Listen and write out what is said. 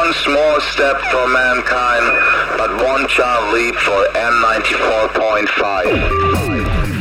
one small step for mankind, but one giant leap for N94.5.